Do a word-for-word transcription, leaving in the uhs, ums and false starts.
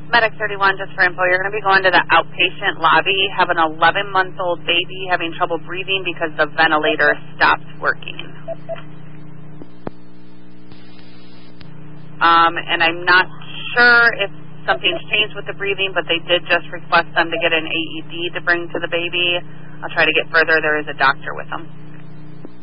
Medic thirty-one, just for info, you're going to be going to the outpatient lobby, have an eleven-month-old baby having trouble breathing because the ventilator stopped working. Um, and I'm not sure if something's changed with the breathing, but they did just request them to get an A E D to bring to the baby. I'll try to get further. There is a doctor with them.